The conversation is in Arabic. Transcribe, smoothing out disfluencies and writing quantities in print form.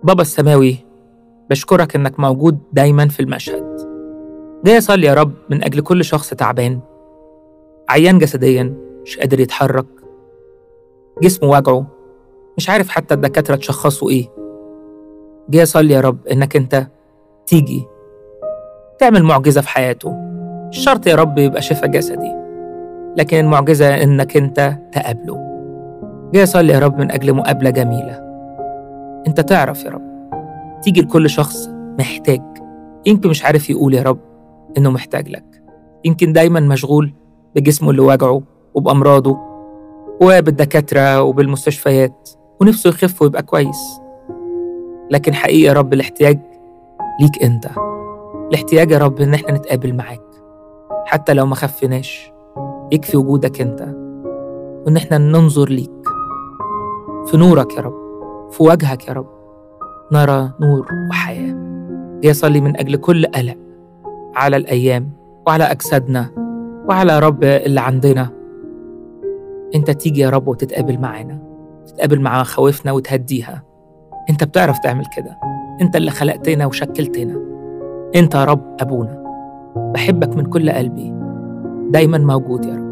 بابا السماوي، بشكرك إنك موجود دايما في المشهد. جاي أصلي يا رب من أجل كل شخص تعبان، عيان جسديا، مش قادر يتحرك، جسمه وجعه، مش عارف حتى الدكاترة تشخصوا إيه. جاي أصلي يا رب إنك أنت تيجي تعمل معجزة في حياته. مش شرط يا رب يبقى شفاء جسدي، لكن المعجزة إنك أنت تقابله. جاي أصلي يا رب من أجل مقابلة جميلة. أنت تعرف يا رب تيجي لكل شخص محتاج، يمكن مش عارف يقول يا رب إنه محتاج لك، يمكن دايما مشغول بجسمه اللي وجعه وبأمراضه وبالدكاترة وبالمستشفيات، ونفسه يخف ويبقى كويس. لكن حقيقي يا رب الاحتياج ليك أنت، الاحتياج يا رب إن احنا نتقابل معاك حتى لو ما خفناش. يكفي وجودك أنت، وإن احنا ننظر ليك في نورك يا رب، في وجهك يا رب نرى نور وحياة. يصلي من أجل كل قلق على الأيام وعلى أجسادنا وعلى يا رب اللي عندنا. أنت تيجي يا رب وتتقابل معانا، تتقابل مع خوفنا وتهديها. أنت بتعرف تعمل كده، أنت اللي خلقتنا وشكلتنا. أنت يا رب أبونا، بحبك من كل قلبي، دايما موجود يا رب.